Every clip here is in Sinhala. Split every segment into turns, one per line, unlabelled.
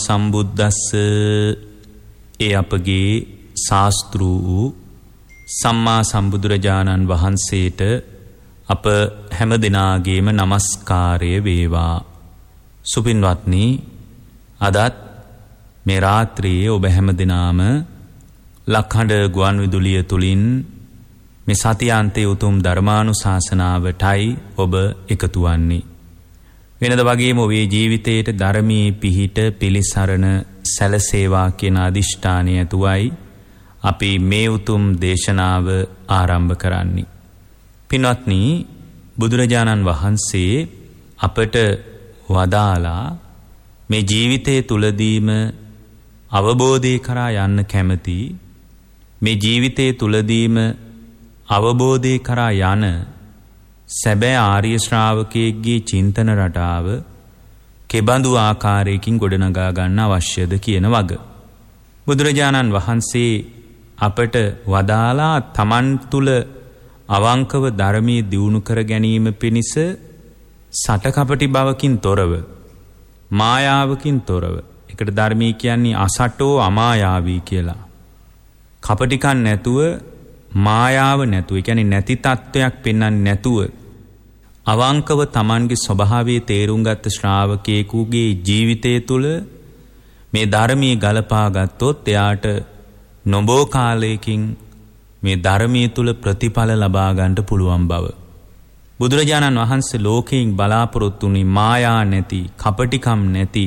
සම්බුද්දස්ස. ඒ අපගේ ශාස්තෘ වූ සම්මා සම්බුදුරජාණන් වහන්සේට අප හැම දෙනාගේම නමස්කාරය වේවා. සුපින්වත්නි, අදත් මේ රාත්‍රියේ ඔබ හැම දෙනාම ලක්හඬ ගුවන් විදුලිය තුලින් මේ සතියාන්තයේ උතුම් ධර්මානුශාසනාවටයි ඔබ එකතු වන්නේ. වෙනද වගේම ඔබේ ජීවිතයේට ධර්මයේ පිහිට පිළිසරණ සැලසේවා කියන අදිෂ්ඨානය ඇතුවයි අපි මේ උතුම් දේශනාව ආරම්භ කරන්නේ. පින්වත්නි, බුදුරජාණන් වහන්සේ අපට වදාලා මේ ජීවිතයේ තුලදීම අවබෝධය කරා යන්න කැමති, මේ ජීවිතයේ තුලදීම අවබෝධය කරා යන සැබෑ ආර්ය ශ්‍රාවකයෙක්ගේ චින්තන රටාව කෙබඳු ආකාරයකින් ගොඩනගා ගන්න අවශ්‍යද කියන වග බුදුරජාණන් වහන්සේ අපට වදාලා තමන් තුල අවංකව ධර්මයේ දියුණු කර ගැනීම පිණිස සටකපටි බවකින් තොරව, මායාවකින් තොරව, ඒකට ධර්මී කියන්නේ අසටෝ අමායාවී කියලා. කපටිකම් නැතුව, මායාව නැතුව, ඒ කියන්නේ නැති තත්වයක් පෙන්වන්නේ නැතුව අවංකව තමන්ගේ ස්වභාවයේ තේරුම් ගත්ත ශ්‍රාවකයෙකුගේ ජීවිතය තුළ මේ ධර්මයේ ගලපා ගත්තොත් එයාට නොබෝ කාලයකින් මේ ධර්මයේ තුල ප්‍රතිඵල ලබා ගන්නට පුළුවන් බව බුදුරජාණන් වහන්සේ ලෝකයෙන් බලාපොරොත්තු වුණේ මායා නැති, කපටිකම් නැති,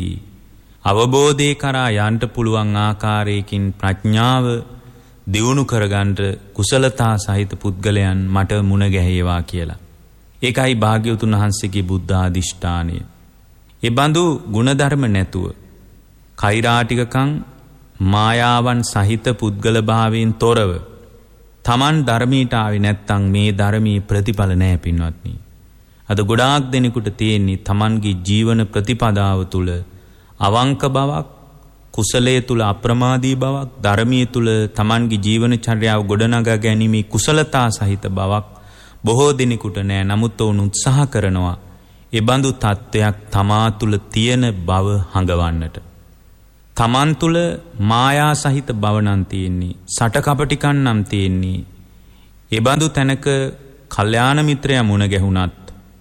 අවබෝධය කරා යන්න පුළුවන් ආකාරයකින් ප්‍රඥාව දියුණු කරගන්නට කුසලතා සහිත පුද්ගලයන් මට මුණ ගැහිවා කියලා. ඒකයි භාග්‍යවතුන් වහන්සේගේ බුද්ධ ආදිෂ්ඨානය. ඒ බඳු ගුණධර්ම නැතුව, කෛරාටිකකම්, මායාවන් සහිත පුද්ගල භාවයෙන් තොරව තමන් ධර්මයට ආවේ නැත්නම් මේ ධර්මයේ ප්‍රතිඵල නැහැ පින්වත්නි. අද ගොඩාක් දෙනෙකුට තියෙන්නේ තමන්ගේ ජීවන ප්‍රතිපදාව තුළ අවංක බවක්, කුසලයේ තුල අප්‍රමාදී බවක්, ධර්මයේ තුල තමන්ගේ ජීවන චර්යාව ගොඩනගා ගැනීමේ කුසලතා සහිත බවක් බොහෝ දිනෙකට නෑ. නමුත් ඔවුන් උත්සාහ කරනවා ඒ බඳු තත්වයක් තමා තුල තියෙන බව හඟවන්නට. තමන් තුල මායා සහිත බව නම් තියෙන්නේ, සටකපටිකම් නම් තියෙන්නේ. ඒ බඳු තැනක කල්යාණ මිත්‍රයා මුණ ගැහුණත්,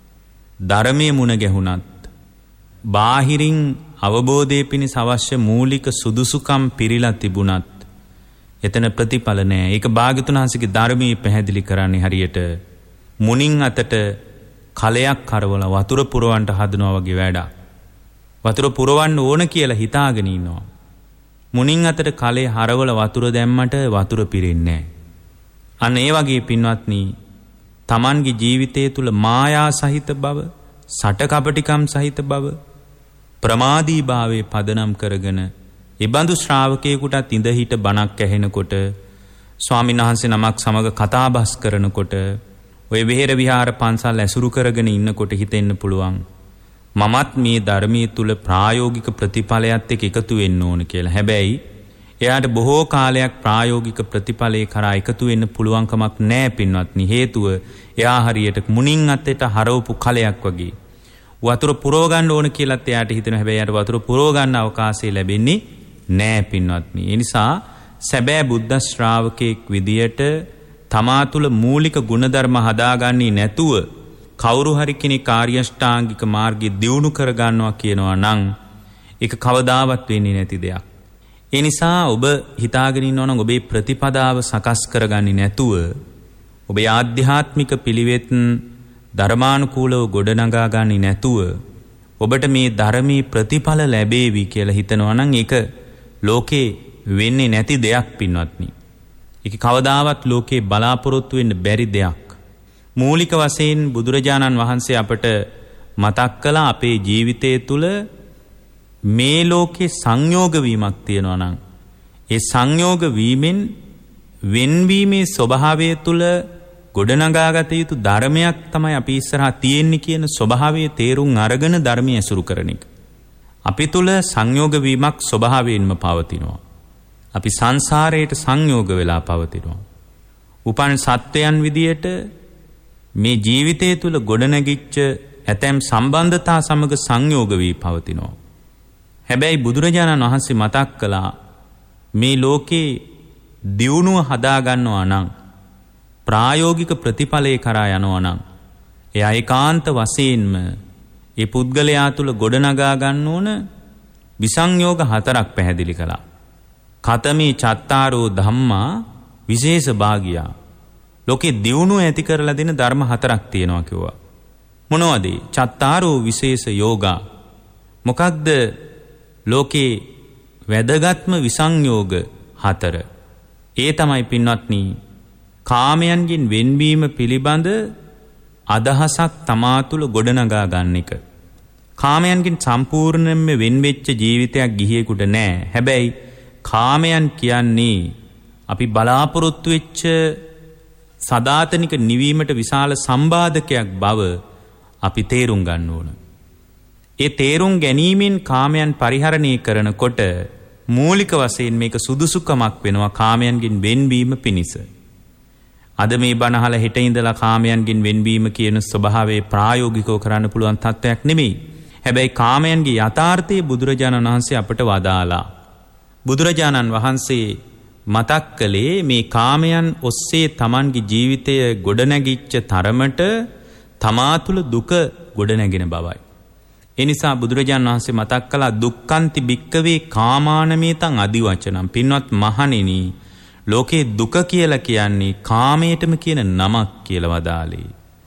ධර්මයේ මුණ ගැහුණත්, බාහිරින් අවබෝධයේ පිණිස අවශ්‍ය මූලික සුදුසුකම් පිරීලා තිබුණත් එතන ප්‍රතිඵල නැහැ. ඒක භාග්‍යවතුන් වහන්සේගේ ධර්මයේ පැහැදිලි කරන්නේ හරියට මුණින් අතට කලයක් කරවලා වතුර පුරවන්න හදනවා වගේ වැඩක්. වතුර පුරවන්න ඕන කියලා හිතාගෙන ඉන්නවා. මුණින් අතට කලේ හරවලා වතුර දැම්මට වතුර පිරෙන්නේ නැහැ. අන්න ඒ වගේ පින්වත්නි, Tamanගේ ජීවිතය තුල මායා සහිත බව, සටකපටිකම් සහිත බව, ප්‍රමාදී භාවයේ පදනම් කරගෙන ඉබඳු ශ්‍රාවකයෙකුටත් ඉඳ හිට බණක් ඇහෙනකොට, ස්වාමීන් වහන්සේ නමක් සමග කතාබස් කරනකොට, ඔය විහෙර විහාර පන්සල් ඇසුරු කරගෙන ඉන්නකොට හිතෙන්න පුළුවන් මමත් මේ ධර්මයේ තුල ප්‍රායෝගික ප්‍රතිඵලයත් එක්ක එකතු වෙන්න ඕන කියලා. හැබැයි එයාට බොහෝ කාලයක් ප්‍රායෝගික ප්‍රතිඵලයේ කරා එකතු වෙන්න පුළුවන් කමක් නැහැ පින්වත්නි. හේතුව එයා හරියට මුණින් අතට හරවපු කලයක් වගේ වතුර පුරව ගන්න ඕන කියලාත් එයාට හිතෙනවා. හැබැයි එයාට වතුර පුරව ගන්න අවකාශය ලැබෙන්නේ නැහැ පින්වත්නි. ඒ නිසා සැබෑ බුද්ධ ශ්‍රාවකෙක් විදියට තමා තුළ මූලික ගුණධර්ම හදාගන්නේ නැතුව කවුරු හරි කෙනෙක් ආර්ය අෂ්ටාංගික මාර්ගය දියුණු කර ගන්නවා කියනවා නම් ඒක කවදාවත් වෙන්නේ නැති දෙයක්. ඒ නිසා ඔබ හිතාගෙන ඉන්නවා නම් ඔබේ ප්‍රතිපදාව සකස් කරගන්නේ නැතුව, ඔබේ ආධ්‍යාත්මික පිළිවෙත් ධර්මානුකූලව ගොඩනගා ගන්නේ නැතුව ඔබට මේ ධර්මී ප්‍රතිඵල ලැබේවි කියලා හිතනවා නම් ඒක ලෝකේ වෙන්නේ නැති දෙයක් පින්වත්නි. ඒක කවදාවත් ලෝකේ බලාපොරොත්තු වෙන්න බැරි දෙයක්. මූලික වශයෙන් බුදුරජාණන් වහන්සේ අපට මතක් කළා අපේ ජීවිතය තුළ මේ ලෝකේ සංයෝග වීමක් තියෙනවා නම් ඒ සංයෝග වීමෙන් වෙන්වීමේ ස්වභාවය තුළ ගොඩනගාගත යුතු ධර්මයක් තමයි අපි ඉස්සරහා තියෙන්නේ කියන ස්වභාවයේ තේරුම් අරගෙන ධර්මයේ ඇසුරු කරන එක. අපි තුළ සංයෝග වීමක් ස්වභාවයෙන්ම පවතිනවා. අපි සංසාරයට සංයෝග වෙලා පවතිනවා. උපන් සත්වයන් විදියට මේ ජීවිතය තුළ ගොඩනැගිච්ච ඇතැම් සම්බන්ධතා සමග සංයෝග වී පවතිනවා. හැබැයි බුදුරජාණන් වහන්සේ මතක් කළා මේ ලෝකේ දියුණුව හදා ගන්නවා නම් ප්‍රායෝගික ප්‍රතිඵලයේ කරා යනවා නම් එයා ඒකාන්ත වශයෙන්ම ඒ පුද්ගලයා තුල ගොඩනගා ගන්න ඕන විසංයෝග 4ක් පැහැදිලි කළා. කතමේ චත්තාරෝ ධම්මා විශේෂ භාගියා. ලෝකේ දියුණුව ඇති කරලා දෙන ධර්ම 4ක් තියෙනවා කිව්වා. මොනවද? චත්තාරෝ විශේෂ යෝගා. මොකක්ද ලෝකේ වැදගත්ම විසංයෝග 4? ඒ තමයි පින්වත්නි කාමයන්ගෙන් වෙන්වීම පිළිබඳ අදහසක් තමා තුළ ගොඩනගා ගන්න එක. කාමයන්ගෙන් සම්පූර්ණයෙන්ම වෙන් වෙච්ච ජීවිතයක් ගිහියෙකුට නැහැ. හැබැයි කාමයන් කියන්නේ අපි බලාපොරොත්තු වෙච්ච සදාතනික නිවීමට විශාල සම්බාධකයක් බව අපි තේරුම් ගන්න ඕන. ඒ තේරුම් ගැනීමෙන් කාමයන් පරිහරණය කරනකොට මූලික වශයෙන් මේක සුදුසුකමක් වෙනවා කාමයන්ගෙන් වෙන්වීම පිණිස. අද මේ බණ අහලා හෙට ඉඳලා කාමයන්ගෙන් වෙන්වීම කියන ස්වභාවය ප්‍රායෝගිකව කරන්න පුළුවන් තත්ත්වයක් නෙමෙයි. හැබැයි කාමයන්ගේ යථාර්ථය බුදුරජාණන් වහන්සේ අපට වදාලා. බුදුරජාණන් වහන්සේ මතක් කළේ මේ කාමයන් ඔස්සේ Tamanගේ ජීවිතය ගොඩනැගිච්ච තරමට තමා තුළ දුක ගොඩනැගෙන බවයි. ඒ නිසා බුදුරජාණන් වහන්සේ මතක් කළා දුක්ඛන්ති භික්කවේ කාමානමේතං අදිවචනම්. පින්වත් මහණෙනි, ලෝකේ දුක කියලා කියන්නේ කාමයටම කියන නමක් කියලා වදාළේ.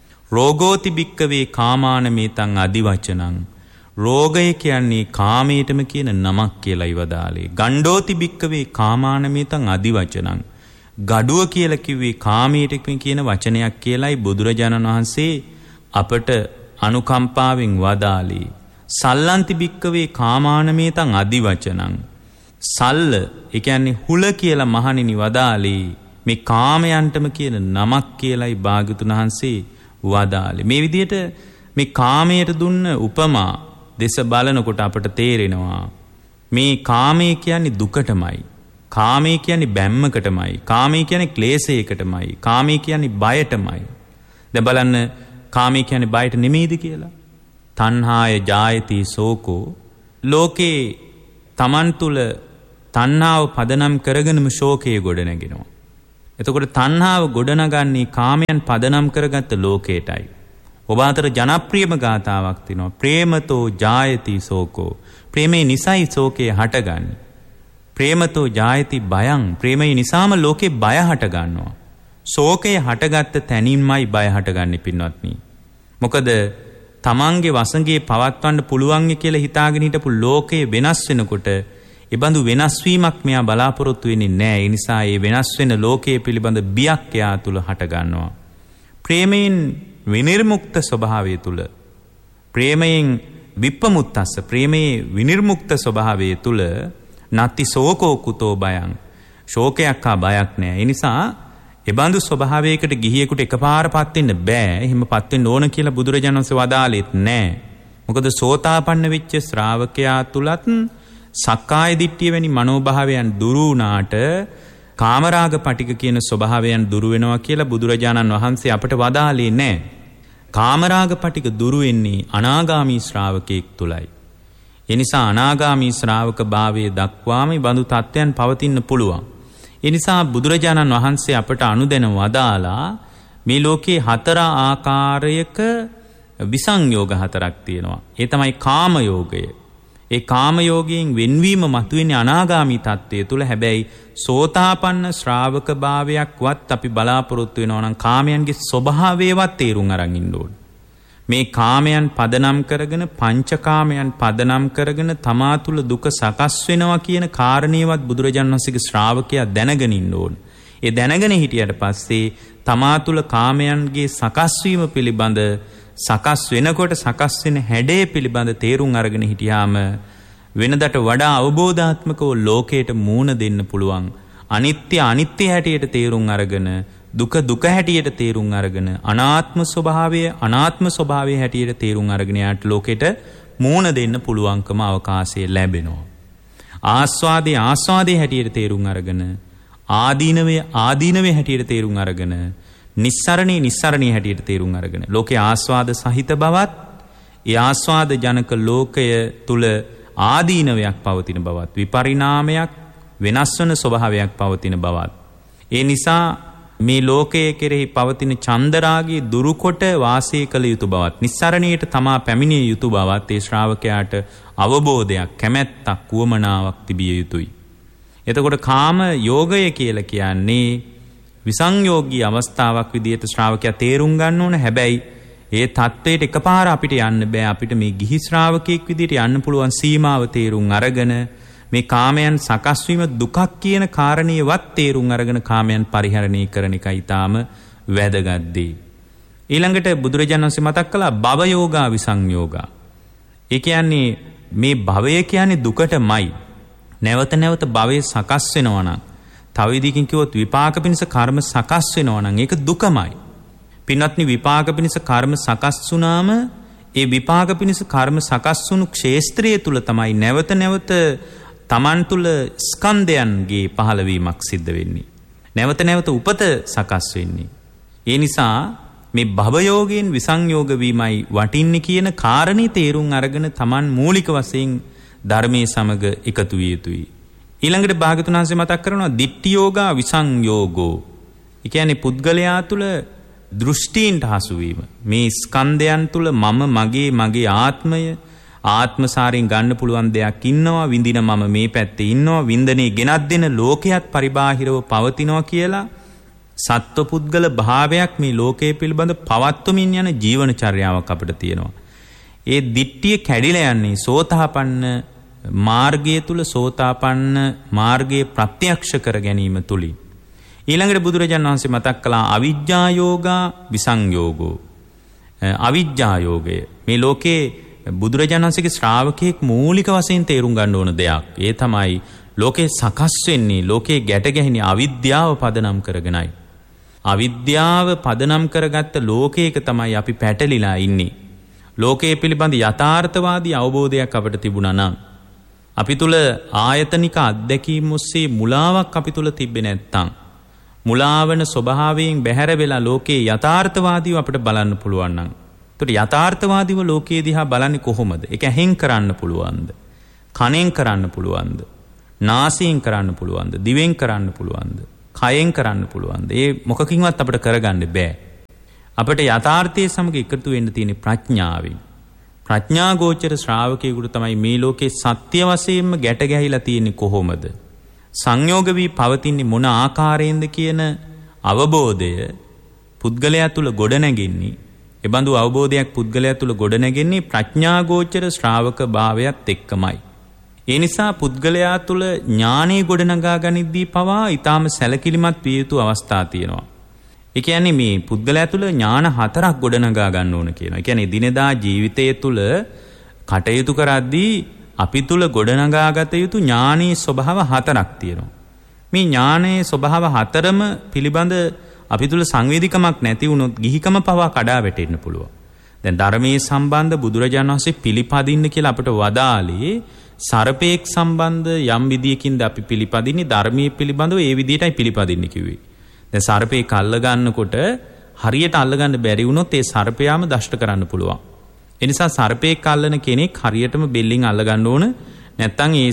රෝගෝති භික්කවේ කාමානමේතං අදිවචනං. රෝගය කියන්නේ කාමයටම කියන නමක් කියලායි වදාළේ. ගණ්ඩෝති භික්කවේ කාමානමේතං අදිවචනං. ගඩුව කියලා කිව්වේ කාමයටම කියන වචනයක් කියලායි බුදුරජාණන් වහන්සේ අපට අනුකම්පාවෙන් වදාළේ. සල්ලන්ති භික්කවේ කාමානමේතං අදිවචනං. සල්ල ඒ කියන්නේ හුල කියලා මහණෙනි වදාළේ මේ කාමයන්ටම කියන නමක් කියලායි භාග්‍යතුන් වහන්සේ වදාළේ. මේ විදිහට මේ කාමයට දුන්න උපමා දෙස බලනකොට අපට තේරෙනවා මේ කාමය කියන්නේ දුකටමයි. කාමය කියන්නේ බැම්මකටමයි. කාමය කියන්නේ ක්ලේශයකටමයි. කාමය කියන්නේ බයටමයි. දැන් බලන්න කාමය කියන්නේ බයට නෙමෙයිද කියලා. තණ්හාය ජායති සෝකෝ. ලෝකේ Taman තුල තණ්හාව පදනම් කරගෙනම ශෝකය ගොඩනගෙනවා. එතකොට තණ්හාව ගොඩනගන්නේ කාමයන් පදනම් කරගත්ත ලෝකයටයි. ඔබ අතර ජනප්‍රියම ගාථාවක් තියෙනවා. ප්‍රේමතෝ ජායති සෝකෝ. ප්‍රේමේ නිසයි ශෝකය හටගන්නේ. ප්‍රේමතෝ ජායති බයං. ප්‍රේමේ නිසාම ලෝකේ බය හට ගන්නවා. ශෝකය හටගත්ත තැනින්මයි බය හටගන්නේ පින්වත්නි. මොකද තමන්ගේ වසඟේ පවත්වන්න පුළුවන් කියලා හිතාගෙන හිටපු ලෝකය වෙනස් වෙනකොට ඒ බඳු වෙනස් වීමක් මෙයා බලාපොරොත්තු වෙන්නේ නැහැ. ඒ නිසා මේ වෙනස් වෙන ලෝකයේ පිළිබඳ බියක් එයා තුල හට ගන්නවා. ප්‍රේමයෙන් විනිර්මුක්ත ස්වභාවය තුල, ප්‍රේමයෙන් විප්පමුත්තස්ස, ප්‍රේමයේ විනිර්මුක්ත ස්වභාවය තුල නත්ති සෝකෝ කුතෝ බයං. ශෝකයක් හා බයක් නැහැ. ඒ නිසා ඒ බඳු ස්වභාවයකට ගිහියෙකුට එකපාරපත් වෙන්න බෑ. එහෙමපත් වෙන්න ඕන කියලා බුදුරජාණන් වහන්සේ වදාළෙත් නැහැ. මොකද සෝතාපන්න වෙච්ච ශ්‍රාවකයා තුලත් සක්කාය දිට්ඨිය වැනි මනෝභාවයන් දුරු වුණාට කාමරාග පටික කියන ස්වභාවයන් දුරු වෙනවා කියලා බුදුරජාණන් වහන්සේ අපට වදාළේ නැහැ. කාමරාග පටික දුරු වෙන්නේ අනාගාමී ශ්‍රාවකෙක් තුලයි. ඒ නිසා අනාගාමී ශ්‍රාවක භාවයේ දක්වාම බඳු තත්ත්වයන් පවතින්න පුළුවන්. ඒ නිසා බුදුරජාණන් වහන්සේ අපට අනුදැන වදාලා මේ ලෝකේ 4 ආකාරයක විසංයෝග 4ක් තියෙනවා. ඒ තමයි කාම යෝගය. ඒ කාම යෝගයෙන් වෙන්වීම මතුවෙන්නේ අනාගාමී තත්ත්වයේ තුල. හැබැයි සෝතාපන්න ශ්‍රාවක භාවයක්වත් අපි බලාපොරොත්තු වෙනවා නම් කාමයන්ගේ ස්වභාවයවත් තේරුම් අරන් ඉන්න ඕනේ. මේ කාමයන් පදනම් කරගෙන පංචකාමයන් පදනම් කරගෙන තමා තුළ දුක සකස් වෙනවා කියන කාරණේවත් බුදුරජාණන් වහන්සේගේ ශ්‍රාවකයා දැනගෙන ඉන්න ඕන. ඒ දැනගෙන හිටියට පස්සේ තමා තුළ කාමයන්ගේ සකස් වීම පිළිබඳ සකස් වෙනකොට සකස් වෙන හැඩය පිළිබඳ තේරුම් අරගෙන හිටියාම වෙනදට වඩා අවබෝධාත්මකව ලෝකයට මූණ දෙන්න පුළුවන්. අනිත්‍ය අනිත්‍ය හැටියට තේරුම් අරගෙන, දුක දුක හැටියට තේරුම් අරගෙන, අනාත්ම ස්වභාවය හැටියට තේරුම් අරගෙන යාට ලෝකෙට මූණ දෙන්න පුළුවන්කම අවකාශය ලැබෙනවා. ආස්වාදයේ හැටියට තේරුම් අරගෙන, ආදීනවේ හැටියට තේරුම් අරගෙන, නිස්සරණේ හැටියට තේරුම් අරගෙන ලෝකේ ආස්වාද සහිත බවත්, ඒ ආස්වාද ජනක ලෝකය තුල ආදීනවයක් පවතින බවත්, විපරිණාමයක් වෙනස් වන ස්වභාවයක් පවතින බවත්. ඒ නිසා මේ ලෝකයේ කෙරෙහි පවතින චන්දරාගය දුරුකොට වාසය කළ යුතු බවත්, නිස්සරණයට තමා පැමිණිය යුතු බවත් ඒ ශ්‍රාවකයාට අවබෝධයක්, කැමැත්තක්, උවමනාවක් තිබිය යුතුයි. එතකොට කාම යෝගය කියලා කියන්නේ විසංයෝගී අවස්ථාවක් විදිහට ශ්‍රාවකයා තේරුම් ගන්න ඕන. හැබැයි ඒ தത്വයට එකපාර අපිට යන්න බෑ. අපිට මේ ගිහි ශ්‍රාවකයෙක් විදිහට යන්න පුළුවන් සීමාව තේරුම් අරගෙන මේ කාමයන් සකස් වීම දුකක් කියන කාරණේවත් තේරුම් අරගෙන කාමයන් පරිහරණය කරන එකයි ඊටාම වැදගත් දේ. ඊළඟට බුදුරජාණන් වහන්සේ මතක් කළා භව යෝගා විසංයෝගා. ඒ කියන්නේ මේ භවය කියන්නේ දුකටමයි. නැවත නැවත භවයේ සකස් වෙනවා නම්, තව විදිහකින් කිව්වොත් විපාක පිණිස කර්ම සකස් වෙනවා නම් ඒක දුකමයි. පින්වත්නි, විපාක පිණිස කර්ම සකස් වුණාම ඒ විපාක පිණිස කර්ම සකස් වුණු ක්ෂේත්‍රය තුල තමයි නැවත නැවත තමන් තුල ස්කන්ධයන්ගේ පහළවීමක් සිද්ධ වෙන්නේ. නැවත නැවත උපත සකස් වෙන්නේ. ඒ නිසා මේ භවයෝගයෙන් විසංයෝග වීමයි වටින්නේ කියන කාරණේ තේරුම් අරගෙන තමන් මූලික වශයෙන් ධර්මයේ සමග එකතු විය යුතුයි. ඊළඟට භාගතුන් වහන්සේ මතක් කරනවා දිට්ඨි යෝගා විසංයෝගෝ. ඒ කියන්නේ පුද්ගලයා තුල දෘෂ්ටීන්ට හසු වීම. මේ ස්කන්ධයන් තුල මම, මගේ ආත්මය, ආත්මසාරයෙන් ගන්න පුළුවන් දෙයක් ඉන්නවා, විඳින මම මේ පැත්තේ ඉන්නවා, වින්දනේ ගෙනත් දෙන ලෝකයක් පරිබාහිරව පවතිනවා කියලා සත්ව පුද්ගල භාවයක් මේ ලෝකයේ පිළිබඳ පවත්වමින් යන ජීවන චර්යාවක් අපිට තියෙනවා. ඒ දිට්ඨිය කැඩිලා යන්නේ සෝතාපන්න මාර්ගය තුල, සෝතාපන්න මාර්ගයේ ප්‍රත්‍යක්ෂ කර ගැනීම තුලින්. ඊළඟට බුදුරජාණන් වහන්සේ මතක් කළා අවිජ්ජා යෝගා විසංයෝගෝ. අවිජ්ජා යෝගය මේ ලෝකේ බුදුරජාණන් වහන්සේගේ ශ්‍රාවකෙක් මූලික වශයෙන් තේරුම් ගන්න ඕන දෙයක්. ඒ තමයි ලෝකේ සකස් වෙන්නේ, ලෝකේ ගැට ගැහෙන්නේ අවිද්‍යාව පදනම් කරගෙනයි. අවිද්‍යාව පදනම් කරගත්ත ලෝකයක තමයි අපි පැටලිලා ඉන්නේ. ලෝකයේ පිළිබඳ යථාර්ථවාදී අවබෝධයක් අපිට තිබුණා නම්, අපි තුල ආයතනික අත්දැකීම් ඔස්සේ මුලාවක් අපි තුල තිබ්බේ නැත්තම්, මුලාවන ස්වභාවයෙන් බැහැර වෙලා ලෝකේ යථාර්ථවාදීව අපිට බලන්න පුළුවන් නම්, එතකොට යථාර්ථවාදීව ලෝකයේ දිහා බලන්නේ කොහොමද? ඒක ඇහෙන් කරන්න පුළුවන්ද? කනෙන් කරන්න පුළුවන්ද? නාසයෙන් කරන්න පුළුවන්ද? දිවෙන් කරන්න පුළුවන්ද? කයෙන් කරන්න පුළුවන්ද? ඒ මොකකින්වත් අපිට කරගන්න බෑ. අපිට යථාර්ථයේ සමග එකතු වෙන්න තියෙන ප්‍රඥාවෙන්. ප්‍රඥා ගෝචර ශ්‍රාවකයෙකුට තමයි මේ ලෝකේ සත්‍ය වශයෙන්ම ගැට ගැහිලා තියෙන්නේ කොහොමද? සංයෝග වී පවතින්නේ මොන ආකාරයෙන්ද කියන අවබෝධය පුද්ගලයා තුල ගොඩනැගෙන්නේ. ඒ බඳු අවබෝධයක් පුද්ගලයා තුල ගොඩනැගෙන්නේ ප්‍රඥා ගෝචර ශ්‍රාවක භාවයත් එක්කමයි. ඒ නිසා පුද්ගලයා තුල ඥානෙ ගොඩනගා ගනිද්දී පවා ඊටාම සැලකිලිමත් විය යුතු අවස්ථා තියෙනවා. ඒ කියන්නේ මේ පුද්ගලයා තුල ඥාන 4ක් ගොඩනගා ගන්න ඕන කියනවා. ඒ කියන්නේ දිනදා ජීවිතය තුල කටයුතු කරද්දී අපි තුල ගොඩනගාගත යුතු ඥානීය ස්වභාව 4ක් තියෙනවා. මේ ඥානයේ ස්වභාව 4ම පිළිබඳ අපි තුල සංවේදීකමක් නැති වුණොත් ගිහිකම පවා කඩා වැටෙන්න පුළුවන්. දැන් ධර්මයේ සම්බන්ධ බුදුරජාණන් වහන්සේ පිළිපදින්න කියලා අපට වදාළේ සර්පේක් සම්බන්ධ යම් විදියකින්ද අපි පිළිපදින්නේ ධර්මයේ පිළිබඳව ඒ විදියටයි පිළිපදින්න කිව්වේ. දැන් සර්පේක අල්ල ගන්නකොට හරියට අල්ල ගන්න බැරි වුණොත් ඒ සර්පයාම දෂ්ට කරන්න පුළුවන්. ඒ නිසා සර්පේක අල්ලන කෙනෙක් හරියටම බෙල්ලින් අල්ල ගන්න ඕන. නැත්නම් ඒ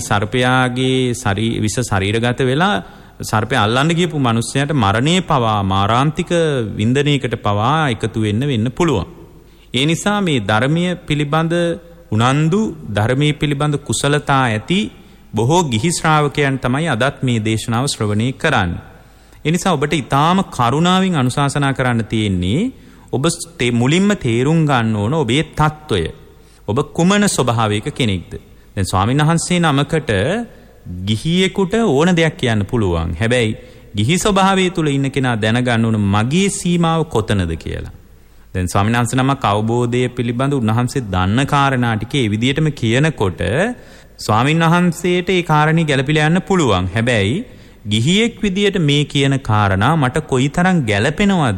සර්පයාගේ විස ශරීරගත වෙලා සර්පය අල්ලන්න ගියපු මිනිස්සයාට මරණේ පවා මාරාන්තික වින්දනයකට පවා එකතු වෙන්න පුළුවන්. ඒ නිසා මේ ධර්මීය පිළිබඳ උනන්දු, ධර්මයේ පිළිබඳ කුසලතා ඇති බොහෝ ගිහි ශ්‍රාවකයන් තමයි අදත් මේ දේශනාව ශ්‍රවණය කරන්නේ. ඒ නිසා ඔබට ඊටාම කරුණාවෙන් අනුශාසනා කරන්න තියෙන්නේ ඔබ මුලින්ම තේරුම් ගන්න ඕන ඔබේ తত্ত্বය. ඔබ කුමන ස්වභාවයක කෙනෙක්ද? දැන් ස්වාමීන් වහන්සේ නමකට ගිහියෙකුට ඕන දෙයක් කියන්න පුළුවන්. හැබැයි ගිහි ස්වභාවය තුල ඉන්න කෙනා දැනගන්න ඕන මගේ සීමාව කොතනද කියලා. දැන් ස්වාමීන් වහන්සේ නමක් අවබෝධය පිළිබඳ උන්වහන්සේ දන්න කාරණා ටික ඒ විදිහටම කියනකොට ස්වාමීන් වහන්සේට ඒ කාරණේ ගැළපිලා යන්න පුළුවන්. හැබැයි ගිහියෙක් විදියට මේ කියන කාරණා මට කොයිතරම් ගැළපෙනවද?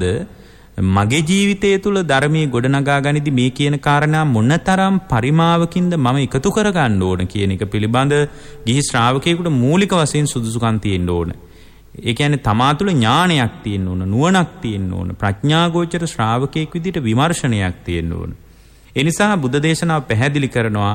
මගේ ජීවිතය තුළ ධර්මයේ ගොඩනගා ගනිද්දි මේ කියන කාරණා මොනතරම් පරිමාවකින්ද මම එකතු කරගන්න ඕන කියන එක පිළිබඳ ගිහි ශ්‍රාවකයෙකුට මූලික වශයෙන් සුදුසුකම් තියෙන්න ඕන. ඒ කියන්නේ තමා තුළ ඥානයක් තියෙන්න ඕන, නුවණක් තියෙන්න ඕන, ප්‍රඥාගෝචර ශ්‍රාවකයෙක් විදිහට විමර්ශනයක් තියෙන්න ඕන. ඒ නිසා බුද්ධ දේශනාව පැහැදිලි කරනවා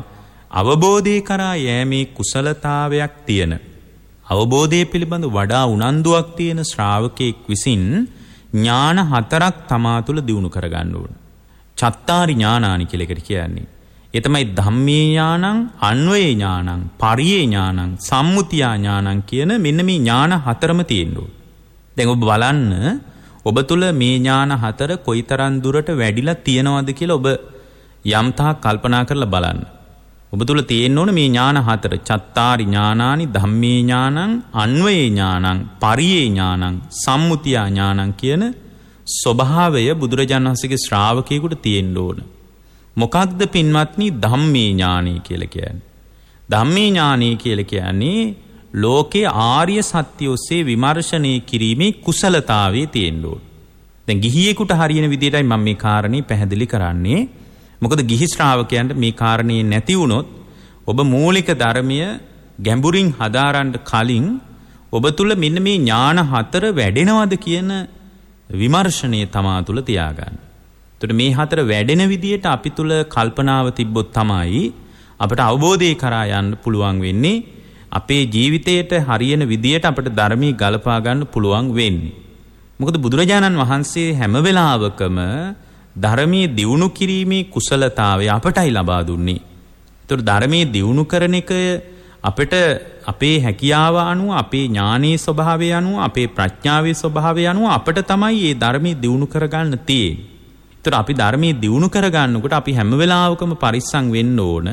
අවබෝධය කරා යෑමේ කුසලතාවයක් තියෙන අවබෝධය පිළිබඳ වඩා උනන්දුවක් තියෙන ශ්‍රාවකෙක් විසින් ඥාන 4ක් තමා තුළ දියුණු කරගන්න ඕන. චත්තාරි ඥානානි කියලා එකට කියන්නේ. ඒ තමයි ධම්මේ ඥානං, අන්වයේ ඥානං, පරියේ ඥානං, සම්මුතියා ඥානං කියන මෙන්න මේ ඥාන 4ම තියෙන්න ඕන. දැන් ඔබ බලන්න ඔබ තුළ මේ ඥාන 4 කොයිතරම් දුරට වැඩිලා තියෙනවද කියලා ඔබ යම් තාක් කල්පනා කරලා බලන්න. ඔබ තුළ තියෙන්න ඕන මේ ඥාන 4. චත්තාරි ඥානානි ධම්මේ ඥානං, අන්වයේ ඥානං, පරියේ ඥානං, සම්මුතියා ඥානං කියන ස්වභාවය බුදුරජාණන් වහන්සේගේ ශ්‍රාවකයෙකුට තියෙන්න ඕන. මොකක්ද පින්වත්නි ධම්මේ ඥානය කියලා කියන්නේ? ධම්මේ ඥානය කියලා කියන්නේ ලෝකේ ආර්ය සත්‍ය ඔස්සේ විමර්ශනය කිරීමේ කුසලතාවයේ තියෙන්න ඕන. දැන් ගිහියෙකුට හරියන විදිහටයි මම මේ කාරණේ පැහැදිලි කරන්නේ. මොකද ගිහි ශ්‍රාවකයන්ට මේ කාරණේ නැති වුණොත් ඔබ මූලික ධර්මය ගැඹුරින් හදාරන්න කලින් ඔබ තුල මෙන්න මේ ඥාන 4 වැඩෙනවද කියන විමර්ශනය තමා තුල තියාගන්න. එතකොට මේ 4 වැඩෙන විදියට අපි තුල කල්පනාව තිබ්බොත් තමයි අපට අවබෝධය කරා යන්න පුළුවන් වෙන්නේ. අපේ ජීවිතයට හරියන විදියට අපට ධර්මී ගලපා ගන්න පුළුවන් වෙන්නේ. මොකද බුදුරජාණන් වහන්සේ හැම වෙලාවකම ධර්මයේ දියුණු කිරීමේ කුසලතාවය අපටයි ලබා දුන්නේ. ඒතර ධර්මයේ දියුණු කරන එක අපිට අපේ හැකියාව අනුව, අපේ ඥානීය ස්වභාවය අනුව, අපේ ප්‍රඥාවේ ස්වභාවය අනුව අපිට තමයි මේ ධර්මයේ දියුණු කරගන්න තියෙන්නේ. ඒතර අපි ධර්මයේ දියුණු කරගන්නකොට අපි හැම වෙලාවකම පරිස්සම් වෙන්න ඕන.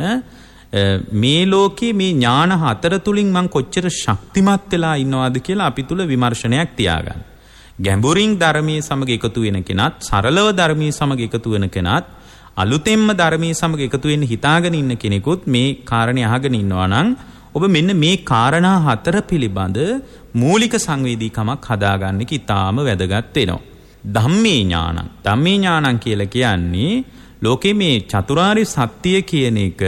මේ ලෝකේ මේ ඥාන 4 තුලින් මම කොච්චර ශක්තිමත් වෙලා ඉන්නවද කියලා අපි තුල විමර්ශනයක් තියාගන්න. ගැඹුරින් ධර්මයේ සමග එකතු වෙන කෙනත්, සරලව ධර්මයේ සමග එකතු වෙන කෙනත්, අලුතෙන්ම ධර්මයේ සමග එකතු වෙන්න හිතාගෙන ඉන්න කෙනෙකුත් මේ කාරණේ අහගෙන ඉන්නවා නම් ඔබ මෙන්න මේ කාරණා 4 පිළිබඳ මූලික සංවේදීකමක් හදාගන්න එක ඉතාම වැදගත් වෙනවා. ධම්මේ ඥානං. ධම්මේ ඥානං කියලා කියන්නේ ලෝකේ මේ චතුරාර්ය සත්‍ය කියන එක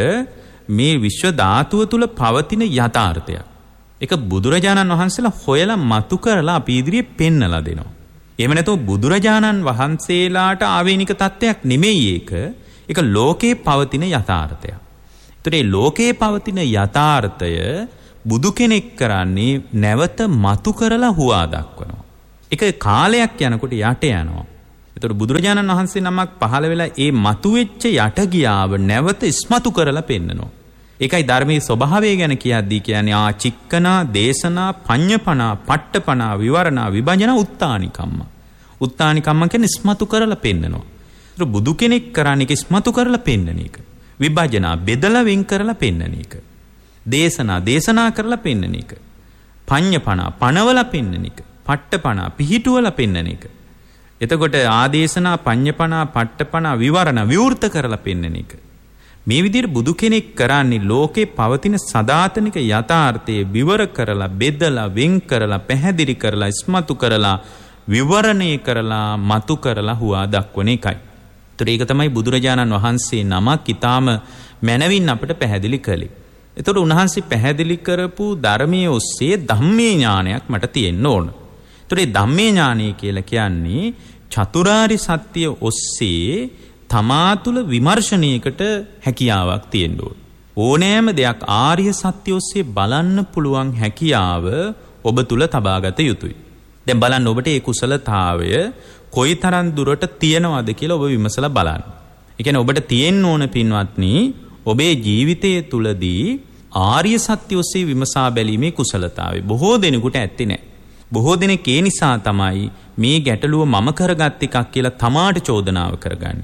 මේ විශ්ව ධාතුව තුල පවතින යථාර්ථයක්. ඒක බුදුරජාණන් වහන්සේලා හොයලා මතු කරලා අපි ඉදිරියේ පෙන්නලා දෙනවා. එහෙම නැත්නම් බුදුරජාණන් වහන්සේලාට ආවේනික තත්ත්වයක් නෙමෙයි ඒක. ඒක ලෝකේ පවතින යථාර්ථයක්. ඒතර මේ ලෝකේ පවතින යථාර්ථය බුදු කෙනෙක් කරන්නේ නැවත මතු කරලා හුවා දක්වනවා. ඒක කාලයක් යනකොට යට යනවා. ඒතර බුදුරජාණන් වහන්සේ නමක් පහළ වෙලා ඒ මතුවෙච්ච යට ගියාව නැවත ඉස්මතු කරලා පෙන්නනවා. ඒකයි ධර්මයේ ස්වභාවය ගැන කියද්දී කියන්නේ ආචික්කනා, දේශනා, පඤ්ඤපනා, පට්ඨපනා, විවරණා, විභජන, උත්තානිකම්ම. උත්තානිකම්ම කියන්නේ ඉස්මතු කරලා පෙන්නනවා. ඒතර බුදු කෙනෙක් කරන්නේ ඒක ඉස්මතු කරලා පෙන්නන එක. විභජනා, බෙදලා වෙන් කරලා පෙන්නන එක. දේශනා, දේශනා කරලා පෙන්නන එක. පඤ්ඤපනා, පණවලා පෙන්නන එක. පට්ඨපනා, පිහිටුවලා පෙන්නන එක. එතකොට ආදේශනා, පඤ්ඤපනා, පට්ඨපනා, විවරණ, විවෘත කරලා පෙන්නන එක. මේ විදිහට බුදු කෙනෙක් කරන්නේ ලෝකේ පවතින සදාතනික යථාර්ථයේ විවර කරලා, බෙදලා, වෙන් කරලා, පැහැදිලි කරලා, ඉස්මතු කරලා, විවරණය කරලා, මතු කරලා හුවා දක්වන එකයි. ඒතර ඒක තමයි බුදුරජාණන් වහන්සේ නමක් ඊටාම මනවින් අපිට පැහැදිලි කළේ. ඒතර උන්වහන්සේ පැහැදිලි කරපු ධර්මයේ ඔස්සේ ධම්මේ ඥානයක් මට තියෙන්න ඕන. ඒතර මේ ධම්මේ ඥානය කියලා කියන්නේ චතුරාර්ය සත්‍ය ඔස්සේ තමා තුළ විමර්ශනයකට හැකියාවක් තියෙන්න ඕන. ඕනෑම දෙයක් ආර්ය සත්‍ය ඔස්සේ බලන්න පුළුවන් හැකියාව ඔබ තුළ තබාගත යුතුයි. දැන් බලන්න ඔබට ඒ කුසලතාවය කොයිතරම් දුරට තියෙනවද කියලා ඔබ විමසලා බලන්න. ඒ කියන්නේ ඔබට තියෙන්න ඕන පින්වත්නි ඔබේ ජීවිතය තුළදී ආර්ය සත්‍ය ඔස්සේ විමසා බැලීමේ කුසලතාවය බොහෝ දෙනෙකුට ඇත්තේ නැහැ. බොහෝ දෙනෙක් ඒ නිසා තමයි මේ ගැටලුව මම කරගත් එකක් කියලා තමාට චෝදනාව කරගන්නේ.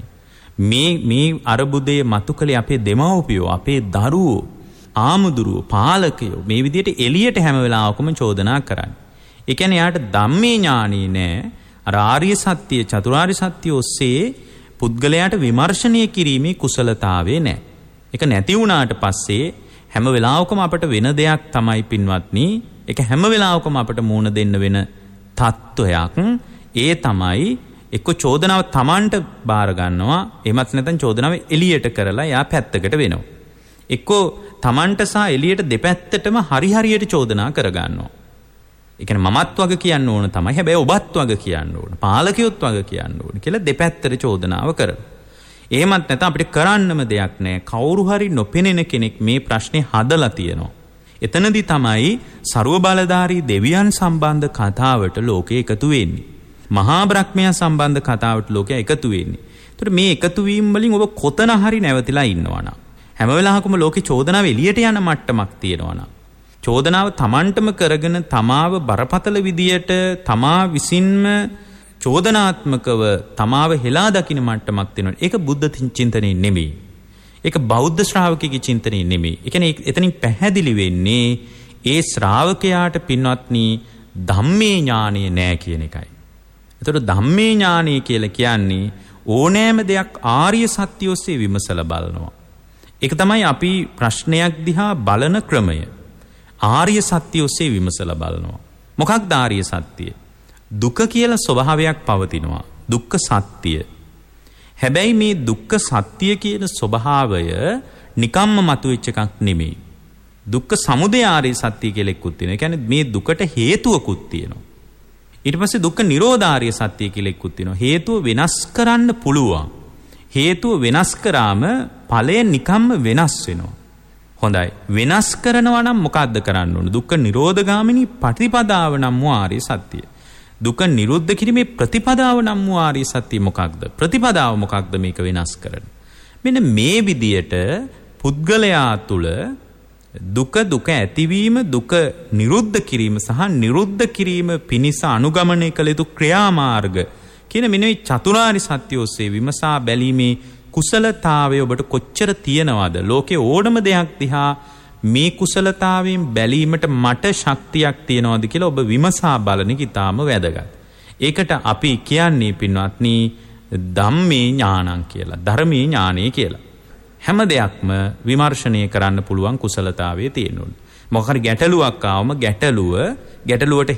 මේ අරබුදයේ මතු කළේ අපේ දෙමව්පියෝ, අපේ දරුවෝ, ආමුදුරුවෝ, පාලකයෝ මේ විදිහට එළියට හැම වෙලාවකම චෝදනා කරන්නේ. ඒ කියන්නේ යාට ධම්මේ ඥානෙ නෑ. අර ආර්ය සත්‍ය, චතුරාර්ය සත්‍ය ඔස්සේ පුද්ගලයාට විමර්ශනය කිරීමේ කුසලතාවේ නෑ. ඒක නැති වුණාට පස්සේ හැම වෙලාවකම අපට වෙන දෙයක් තමයි පින්වත්නි. ඒක හැම වෙලාවකම අපට මූණ දෙන්න වෙන තත්වයක්. ඒ තමයි එක්ක චෝදනාව Tamanට බාර ගන්නවා, එහෙමත් නැත්නම් චෝදනාව එළියට කරලා යා පැත්තකට වෙනවා. එක්ක Tamanට සහ එළියට දෙපැත්තටම හරියට චෝදනා කර ගන්නවා. ඒ කියන්නේ මමත් වග කියන්න ඕන තමයි. හැබැයි ඔබත් වග කියන්න ඕන. පාලකයොත් වග කියන්න ඕන කියලා දෙපැත්තට චෝදනාව කරනවා. එහෙමත් නැත්නම් අපිට කරන්නම දෙයක් නැහැ. කවුරු හරි නොපෙනෙන කෙනෙක් මේ ප්‍රශ්නේ හදලා තියෙනවා. එතනදී තමයි ਸਰව බලධාරී දෙවියන් සම්බන්ධ කතාවට ලෝකේ එකතු වෙන්නේ. මහා බ්‍රහ්මයන් සම්බන්ධ කතාවට ලෝකේ එකතු වෙන්නේ. ඒතර මේ එකතු වීම වලින් ඔබ කොතන හරි නැවතිලා ඉන්නවනම් හැම වෙලාවකම ලෝකේ චෝදනාව එළියට යන මට්ටමක් තියෙනවනම් චෝදනාව Tamanටම කරගෙන තමාව බරපතල විදියට තමා විසින්ම චෝදනාත්මකව තමාව හෙලා දකින්න මට්ටමක් තියෙනවා. ඒක බුද්ධ චින්තනයේ නෙමෙයි. ඒක බෞද්ධ ශ්‍රාවකෙගේ චින්තනයේ නෙමෙයි. ඒ කියන්නේ එතනින් පැහැදිලි වෙන්නේ ඒ ශ්‍රාවකයාට පින්වත්නි ධම්මේ ඥානෙ නෑ කියන එකයි. ඒතකොට ධම්මේ ඥානෙ කියලා කියන්නේ ඕනෑම දෙයක් ආර්ය සත්‍ය ඔස්සේ විමසලා බලනවා. ඒක තමයි අපි ප්‍රශ්නයක් දිහා බලන ක්‍රමය. ආර්ය සත්‍ය ඔස්සේ විමසලා බලනවා. මොකක්ද ආර්ය සත්‍යය? දුක කියලා ස්වභාවයක් පවතිනවා. දුක්ඛ සත්‍ය. හැබැයි මේ දුක්ඛ සත්‍ය කියන ස්වභාවය නිකම්ම මතුවෙච්ච එකක් නෙමෙයි. දුක්ඛ සමුදය ආර්ය සත්‍ය කියලා එක්කුත් තියෙනවා. ඒ කියන්නේ මේ දුකට හේතුවකුත් තියෙනවා. ඊට පස්සේ දුක්ඛ නිරෝධ ආර්ය සත්‍ය කියලා එක්කුත් තියෙනවා. හේතුව වෙනස් කරන්න පුළුවන්. හේතුව වෙනස් කරාම ඵලය නිකම්ම වෙනස් වෙනවා. හොඳයි. වෙනස් කරනවා නම් මොකද්ද කරන්න ඕන? දුක්ඛ නිරෝධගාමිනී ප්‍රතිපදාව නම් වූ ආර්ය සත්‍ය. දුක නිරුද්ධ කිරීමේ ප්‍රතිපදාව නම් වූ ආර්ය සත්‍ය මොකක්ද? ප්‍රතිපදාව මොකක්ද මේක වෙනස් කරන? මෙන්න මේ විදියට පුද්ගලයා තුළ දුක ඇතිවීම, දුක නිරුද්ධ කිරීම සහ නිරුද්ධ කිරීම පිණිස අනුගමනය කළ යුතු ක්‍රියාමාර්ග කියන මෙන්න මේ චතුරාර්ය සත්‍ය ඔස්සේ විමසා බැලීමේ කුසලතාවය ඔබට කොච්චර තියෙනවද? ලෝකේ ඕනම දෙයක් දිහා මේ කුසලතාවයෙන් බැලීමට මට ශක්තියක් තියනවාද කියලා ඔබ විමසා බලන එක ඉතාම වැදගත්. ඒකට අපි කියන්නේ පින්වත්නි ධම්මේ ඥානං කියලා, ධර්මයේ ඥානය කියලා. හැම දෙයක්ම විමර්ශනය කරන්න පුළුවන් කුසලතාවයේ තියෙනවා. මොකක් හරි ගැටලුවක් ආවම ගැටලුවට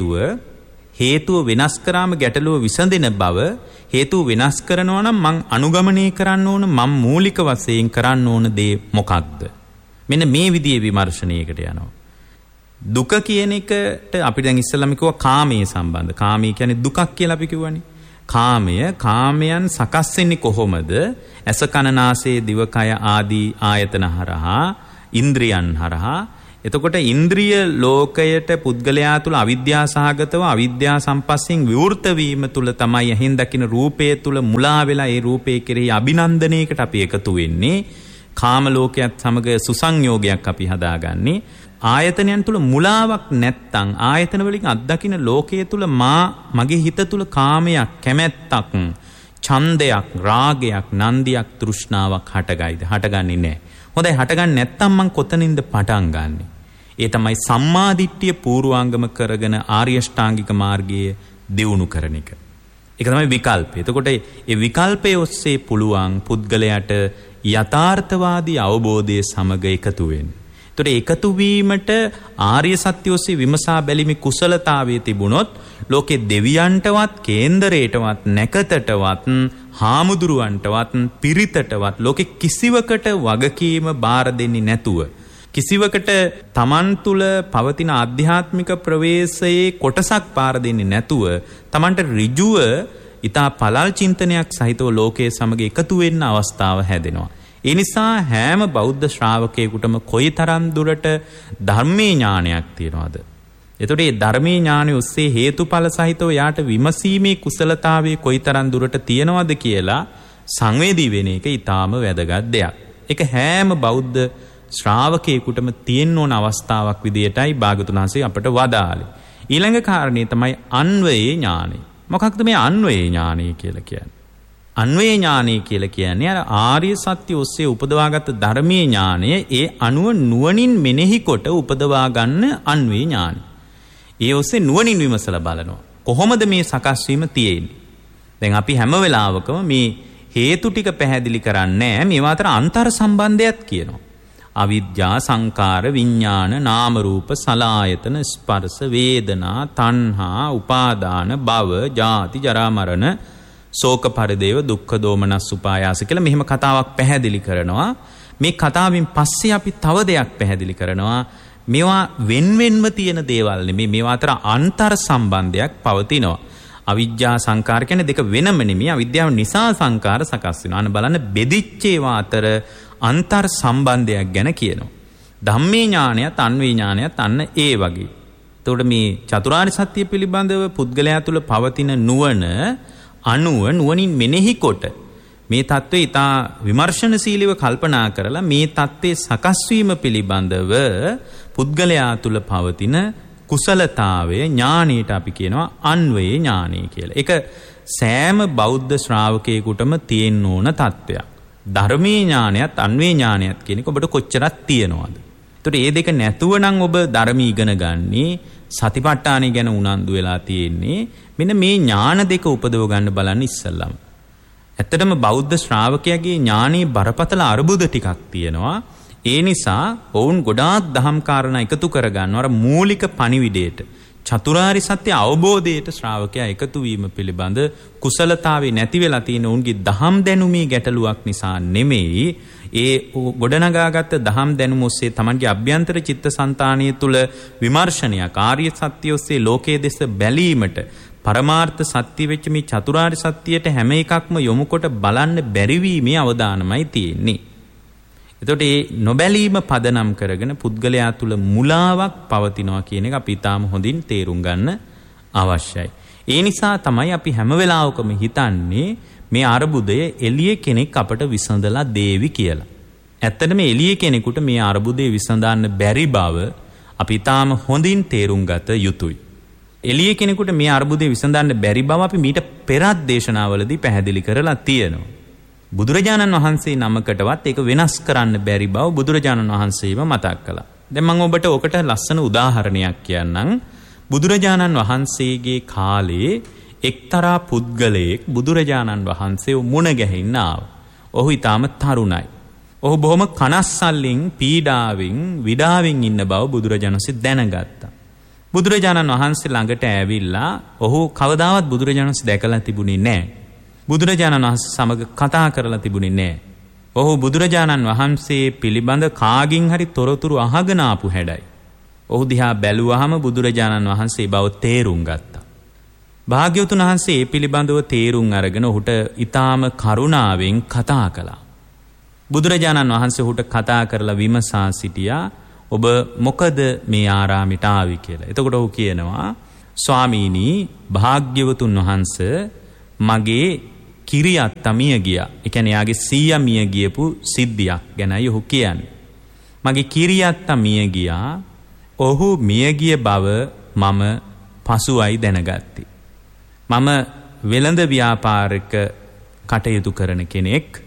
හේතුව වෙනස් කරාම ගැටලුව විසඳෙන බව, හේතුව වෙනස් කරනවා නම් මං අනුගමනය කරන්න ඕන, මම මූලික වශයෙන් කරන්න ඕන දේ මොකක්ද? මෙන්න මේ විදිහේ විමර්ශනයකට යනවා. දුක කියන එකට අපි දැන් ඉස්සෙල්ලාම කිව්වා කාමයේ සම්බන්ධ. කාමී කියන්නේ දුකක් කියලා අපි කිව්වනේ. කාමයන් සකස් වෙන්නේ කොහොමද? ඇස කන නාසය දිවකය ආදී ආයතන හරහා, ඉන්ද්‍රියන් හරහා. එතකොට ඉන්ද්‍රිය ලෝකයට පුද්ගලයා තුළ අවිද්‍යා සහගතව අවිද්‍යා සම්පස්යෙන් විවෘත වීම තුළ තමයි එහෙන් දකින රූපය තුළ මුලා වෙලා ඒ රූපේ කෙරෙහි අභිනන්දනයකට අපි එකතු වෙන්නේ. කාම ලෝකයක් සමග සුසංයෝගයක් අපි හදාගන්නේ. ආයතනයන් තුල මුලාවක් නැත්තම් ආයතන වලින් අත්දකින්න ලෝකයේ තුල මගේ හිත තුල කාමයක්, කැමැත්තක්, ඡන්දයක්, රාගයක්, නන්දියක්, තෘෂ්ණාවක් හටගයිද? හටගන්නේ නැහැ. හොඳයි, හටගන්නේ නැත්තම් මං කොතනින්ද පටන් ගන්නෙ? ඒ තමයි සම්මා දිට්ඨිය පූර්වාංගම කරගෙන ආර්ය ශ්‍රාංගික මාර්ගයේ දියුණු කරන එක. ඒක තමයි විකල්පය. එතකොට ඒ විකල්පයේ ඔස්සේ පුළුවන් පුද්ගලයාට යථාර්ථවාදී අවබෝධයේ සමග එකතු වෙන්න. ඒතකොට එකතු වීමට ආර්ය සත්‍ය ඔස්සේ විමසා බැලීමේ කුසලතාවයේ තිබුණොත් ලෝකේ දෙවියන්ටවත්, කේන්දරයටවත්, නැකතටවත්, හාමුදුරුවන්ටවත්, පිරිතටවත් ලෝකේ කිසිවකට වගකීම බාර දෙන්නේ නැතුව, කිසිවකට තමන් තුළ පවතින ආධ්‍යාත්මික ප්‍රවේශයේ කොටසක් පාර දෙන්නේ නැතුව තමන්ට ඍජුව ඊතා පළල් චින්තනයක් සහිතව ලෝකයේ සමග එකතු වෙන්න අවස්ථාව හැදෙනවා. ඒ නිසා හැම බෞද්ධ ශ්‍රාවකයෙකුටම කොයිතරම් දුරට ධර්මයේ ඥානයක් තියනවද? එතකොට මේ ධර්මයේ ඥානය ඔස්සේ හේතුඵල සහිතව යාට විමසීමේ කුසලතාවයේ කොයිතරම් දුරට තියනවද කියලා සංවේදී වෙන එක ඊටාම වැදගත් දෙයක්. ඒක හැම බෞද්ධ ශ්‍රාවකයෙකුටම තියෙන්න ඕන අවස්ථාවක් විදියටයි භාගතුන් වහන්සේ අපට වදාළේ. ඊළඟ කාරණේ තමයි අන්වයේ ඥානය. මොකක්ද මේ අන්වයේ ඥානය කියලා කියන්නේ? අන්වයේ ඥානය කියලා කියන්නේ අර ආර්ය සත්‍ය ඔස්සේ උපදවාගත් ධර්මයේ ඥානය ඒ අනුව නුවණින් මෙනෙහි කොට උපදවා ගන්න අන්වයේ ඥානය. ඒ ඔස්සේ නුවණින් විමසලා බලනවා. කොහොමද මේ සකස් වීම තියෙන්නේ? දැන් අපි හැම වෙලාවකම මේ හේතු ටික පැහැදිලි කරන්නේ නැහැ. මේවා අතර අන්තර් සම්බන්ධයක් කියනවා. අවිද්‍යා, සංකාර, විඥාන, නාම රූප, සලආයතන, ස්පර්ශ, වේදනා, තණ්හා, උපාදාන, භව, ජාති, ජරා, මරණ, ශෝක පරිදේව, දුක්ඛ දෝමනස් උපායාස කියලා මෙහෙම කතාවක් පැහැදිලි කරනවා. මේ කතාවෙන් පස්සේ අපි තව දෙයක් පැහැදිලි කරනවා. මේවා වෙන්වෙන්ව තියෙන දේවල් නෙමෙයි. මේවා අතර අන්තර් සම්බන්ධයක් පවතිනවා. අවිජ්ජා සංකාර කියන්නේ දෙක වෙනම නෙමෙයි. අවිද්‍යාව නිසා සංකාර සකස් වෙනවා. අන්න බලන්න බෙදිච්ච ඒවා අතර අන්තර් සම්බන්ධයක් ගැන කියනවා. ධම්මේ ඥානයත් අන්වේ ඥානයත් අන්න ඒ වගේ. එතකොට මේ චතුරාර්ය සත්‍ය පිළිබඳව පුද්ගලයා තුළ පවතින නුවණ අනුව නුවණින් මෙනෙහි කොට මේ தત્ත්වය ඊටා විමර්ශනශීලීව කල්පනා කරලා මේ தત્ත්වයේ සකස් වීම පිළිබඳව පුද්ගලයා තුළ පවතින කුසලතාවය ඥානීයට අපි කියනවා අන්වේ ඥානය කියලා. ඒක සෑම බෞද්ධ ශ්‍රාවකයෙකුටම තියෙන්න ඕන தත්වයක්. ධර්මීය ඥානයත් අන්වේ ඥානයත් කියන එක ඔබට කොච්චරක් තියෙනවද? ඒතකොට මේ දෙක නැතුව නම් ඔබ ධර්ම ඉගෙන ගන්නේ සතිපට්ඨානය ගැන උනන්දු වෙලා තියෙන්නේ. මෙන්න මේ ඥාන දෙක උපදව ගන්න බලන්න ඉස්සල්ලාම. ඇත්තටම බෞද්ධ ශ්‍රාවකයාගේ ඥානයේ බරපතල අරුබුද ටිකක් තියෙනවා. ඒ නිසා ඔවුන් ගොඩාක් දහම් කාරණා එකතු කරගන්නවා අර මූලික පණිවිඩයට. චතුරාර්ය සත්‍ය අවබෝධයට ශ්‍රාවකයා එකතු වීම පිළිබඳ කුසලතාවේ නැති වෙලා තියෙන උන්ගේ දහම් දැනුමේ ගැටලුවක් නිසා නෙමෙයි. ඒ ගොඩනගාගත්ත දහම් දැනුම ඔස්සේ තමන්ගේ අභ්‍යන්තර චිත්තසංතානය තුළ විමර්ශනයක් ආර්ය සත්‍ය ඔස්සේ ලෝකයේ දෙස බැලීමට පරමාර්ථ සත්‍ය වෙච්ච මේ චතුරාර්ය සත්‍යයට හැම එකක්ම යොමු කොට බලන්න බැරිවීමේ අවදානමයි තියෙන්නේ. එතකොට මේ නොබැලීම පදනම් කරගෙන පුද්ගලයා තුළ මුලාවක් පවතිනවා කියන එක අපි ඊටාම හොඳින් තේරුම් ගන්න අවශ්‍යයි. ඒ නිසා තමයි අපි හැම වෙලාවකම හිතන්නේ මේ අරුබුදය එළිය කෙනෙක් අපට විසඳලා දේවි කියලා. ඇත්තටම එළිය කෙනෙකුට මේ අරුබුදේ විසඳන්න බැරි බව අපි ඊටාම හොඳින් තේරුම් ගත යුතුයි. එළිය කෙනෙකුට මේ අරුබුදේ විසඳන්න බැරි බව අපි මීට පෙරත් දේශනාවලදී පැහැදිලි කරලා තියෙනවා. බුදුරජාණන් වහන්සේ නමකටවත් ඒක වෙනස් කරන්න බැරි බව බුදුරජාණන් වහන්සේම මතක් කළා. දැන් මම ඔබට ඔකට ලස්සන උදාහරණයක් කියන්නම්. බුදුරජාණන් වහන්සේගේ කාලේ එක්තරා පුද්ගලයෙක් බුදුරජාණන් වහන්සේව මුණ ගැහින්න ආවා. ඔහු ඊටම තරුණයි. ඔහු බොහොම කනස්සල්ලින් පීඩාවෙන් විඩාවෙන් ඉන්න බව බුදුරජාණන් වහන්සේ දැනගත්තා. බුදුරජාණන් වහන්සේ ළඟට ඇවිල්ලා ඔහු කවදාවත් බුදුරජාණන් වහන්සේ දැකලා තිබුණේ නැහැ. බුදුරජාණන් වහන්සේ සමග කතා කරලා තිබුණේ නැහැ. ඔහු බුදුරජාණන් වහන්සේ පිළිබඳ කාගින් හරි තොරතුරු අහගෙන ආපු හැඩයි. ඔහු දිහා බැලුවාම බුදුරජාණන් වහන්සේ බව තේරුම් ගත්තා. භාග්‍යවතුන් වහන්සේ ඒ පිළිබඳව තේරුම් අරගෙන ඔහුට ඊටාම කරුණාවෙන් කතා කළා. බුදුරජාණන් වහන්සේ ඔහුට කතා කරලා විමසා සිටියා ඔබ මොකද මේ ආරාමයට ආවේ කියලා. එතකොට ඔහු කියනවා ස්වාමීනි භාග්‍යවතුන් වහන්සේ මගේ කිරියත්තා මිය ගියා. ඒ කියන්නේ යාගේ සීයා මිය ගියපු සිද්ධියක් ගැනයි ඔහු කියන්නේ. මගේ කිරියත්තා මිය ගියා. ඔහු මිය ගිය බව මම පසුවයි දැනගත්තේ. මම වෙළඳ ව්‍යාපාරික කටයුතු කරන කෙනෙක්.